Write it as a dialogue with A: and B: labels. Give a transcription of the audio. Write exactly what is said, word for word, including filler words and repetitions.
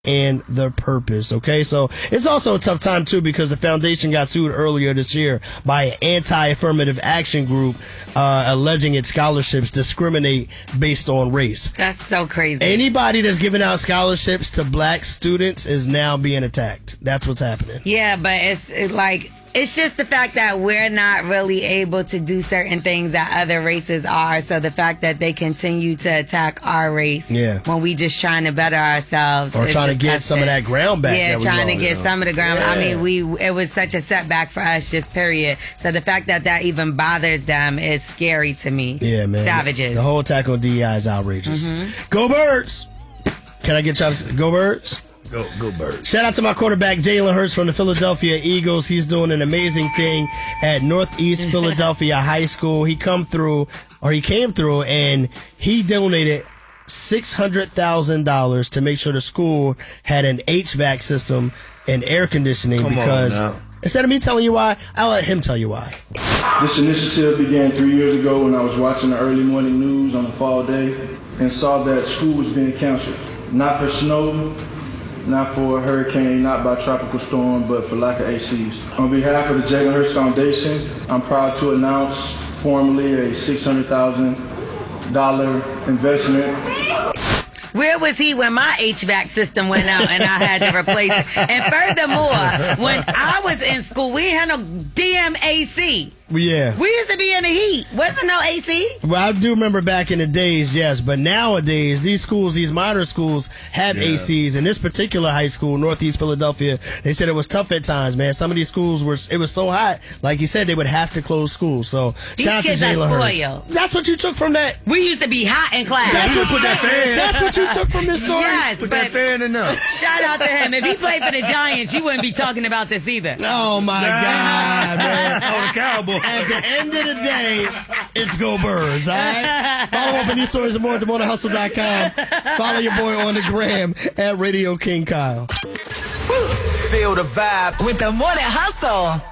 A: and the purpose. Okay, so it's also a tough time too because the foundation got sued earlier this year by an anti-affirmative action group uh, alleging its scholarships discriminate based on race.
B: That's so crazy.
A: Anybody that's giving out scholarships to black students is now being attacked. That's what's happening.
B: Yeah, but it's, it's like it's just the fact that we're not really able to do certain things that other races are. So the fact that they continue to attack our race
A: yeah.
B: when we just trying to better ourselves.
A: Or trying to get some of that ground back.
B: Yeah,
A: that we
B: trying
A: lost.
B: to get some of the ground.
A: Yeah.
B: I mean, we it was such a setback for us, just period. So the fact that that even bothers them is scary to me.
A: Yeah, man.
B: Savages.
A: The whole attack on D E I is outrageous.
B: Mm-hmm.
A: Go Birds! Can I get y'all to go Birds?
C: Go, go Birds.
A: Shout out to my quarterback, Jalen Hurts from the Philadelphia Eagles. He's doing an amazing thing at Northeast Philadelphia High School. He come through, or he came through, and he donated six hundred thousand dollars to make sure the school had an H V A C system and air conditioning.
C: Come
A: because
C: on now.
A: Instead of me telling you why, I'll let him tell you why.
D: This initiative began three years ago when I was watching the early morning news on a fall day and saw that school was being canceled. Not for snow, not for a hurricane, not by tropical storm, but for lack of A Cs. On behalf of the Jalen Hurts Foundation, I'm proud to announce formally a six hundred thousand dollars investment.
B: Where was he when my H V A C system went out and I had to replace it? And furthermore, when I was in school, we had no damn A C.
A: Yeah.
B: We used to be in the heat. Wasn't no A C.
A: Well, I do remember back in the days, yes. But nowadays, these schools, these minor schools, have yeah. A Cs. In this particular high school, Northeast Philadelphia, they said it was tough at times, man. Some of these schools were, it was so hot, like you said, they would have to close schools. So,
B: these
A: shout out
B: kids
A: to Jalen Hurts.
B: spoiled.
A: That's what you took from that.
B: We used to be hot in class.
A: That's what,
C: put that fan.
A: That's what you took from this story.
B: Yes,
C: put
B: but
C: that fan in there.
B: Shout out to him. If he played for the Giants, you wouldn't be talking about this either.
A: Oh my God, man!
C: Oh, the Cowboys.
A: At the end of the day, it's Go Birds, all right? Follow up on these stories and more at the morning hustle dot com. Follow your boy on the gram at Radio King Kyle.
E: Feel the vibe
F: with the Morning Hustle.